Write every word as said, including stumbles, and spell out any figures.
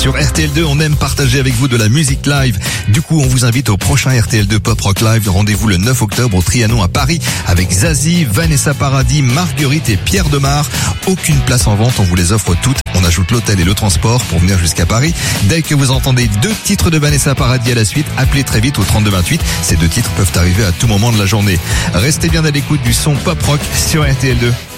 Sur R T L deux, on aime partager avec vous de la musique live. Du coup, on vous invite au prochain R T L deux Pop Rock Live. Rendez-vous le neuf octobre au Trianon à Paris avec Zazie, Vanessa Paradis, Marguerite et Pierre Demar. Aucune place en vente, on vous les offre toutes. On ajoute l'hôtel et le transport pour venir jusqu'à Paris. Dès que vous entendez deux titres de Vanessa Paradis à la suite, appelez très vite au trente-deux vingt-huit. Ces deux titres peuvent arriver à tout moment de la journée. Restez bien à l'écoute du son Pop Rock sur R T L deux.